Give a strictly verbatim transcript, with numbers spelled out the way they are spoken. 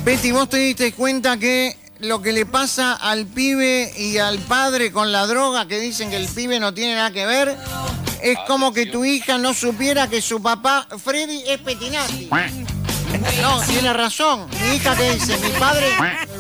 Peti, ¿vos te diste cuenta que lo que le pasa al pibe y al padre con la droga, que dicen que el pibe no tiene nada que ver, es como que tu hija no supiera que su papá, Freddy, es Petinati? No, tiene razón. Mi hija te dice, mi padre